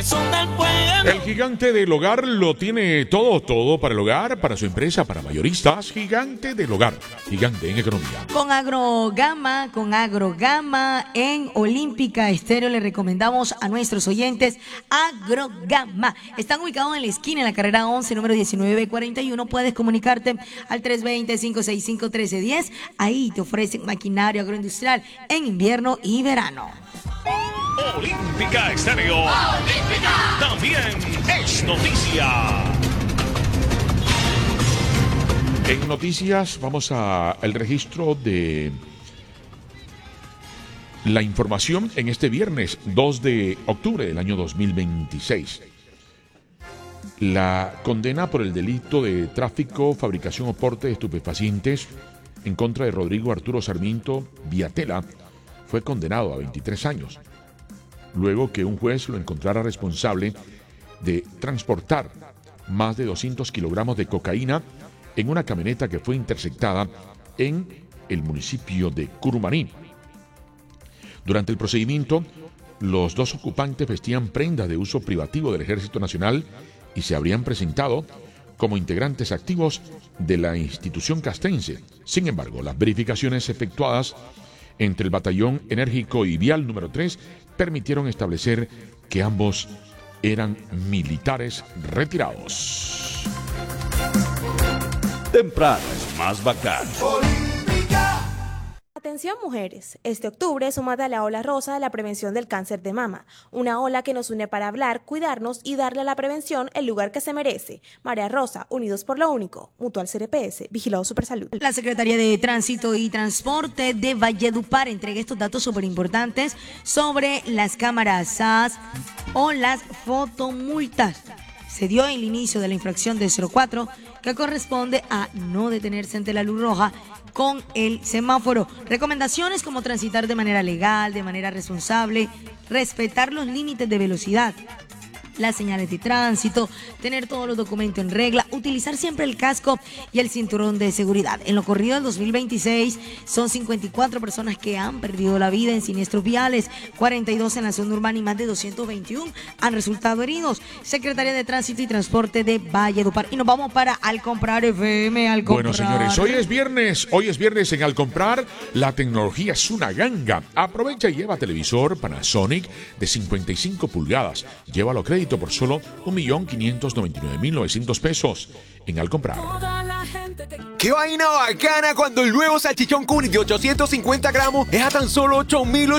El gigante del hogar lo tiene todo para el hogar, para su empresa, para mayoristas. Gigante del hogar, gigante en economía. Con Agrogama en Olímpica Estéreo le recomendamos a nuestros oyentes Agrogama. Están ubicados en la esquina, en la carrera 11, número 1941. Puedes comunicarte al 320-565-1310. Ahí te ofrecen maquinaria agroindustrial en invierno y verano. Olímpica Estéreo. Olímpica. También es noticia. En noticias vamos al registro de la información en este viernes 2 de octubre del año 2026. La condena por el delito de tráfico, fabricación o porte de estupefacientes en contra de Rodrigo Arturo Sarmiento Viatela fue condenado a 23 años. Luego que un juez lo encontrara responsable de transportar más de 200 kilogramos de cocaína en una camioneta que fue interceptada en el municipio de Curumaní. Durante el procedimiento, los dos ocupantes vestían prendas de uso privativo del Ejército Nacional y se habrían presentado como integrantes activos de la institución castrense. Sin embargo, las verificaciones efectuadas entre el Batallón Enérgico y Vial número 3 permitieron establecer que ambos eran militares retirados. Temprano es más bacán. Atención mujeres, este octubre súmate a la ola rosa de la prevención del cáncer de mama, una ola que nos une para hablar, cuidarnos y darle a la prevención el lugar que se merece. Marea Rosa, unidos por lo único, Mutual CRPS, Vigilado Supersalud. La Secretaría de Tránsito y Transporte de Valledupar entrega estos datos súper importantes sobre las cámaras SAS o las fotomultas. Se dio el inicio de la infracción de 04 que corresponde a no detenerse ante la luz roja con el semáforo. Recomendaciones como transitar de manera legal, de manera responsable, respetar los límites de velocidad, las señales de tránsito, tener todos los documentos en regla, utilizar siempre el casco y el cinturón de seguridad. En lo corrido del 2026 son 54 personas que han perdido la vida en siniestros viales, 42 en la zona urbana y más de 221 han resultado heridos. Secretaría de Tránsito y Transporte de Valledupar. Y nos vamos para Al Comprar FM, Al Comprar. Bueno, señores, hoy es viernes en Al Comprar. La tecnología es una ganga. Aprovecha y lleva televisor Panasonic de 55 pulgadas. Llévalo a crédito por solo 1.599.900 pesos en Al Comprar. ¡Qué vaina bacana cuando el nuevo salchichón Cuni de 850 gramos es a tan solo 8.800